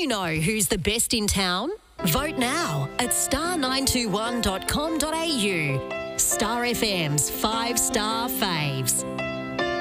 you know who's the best in town? Vote now at star921.com.au. Star FM's 5-star faves.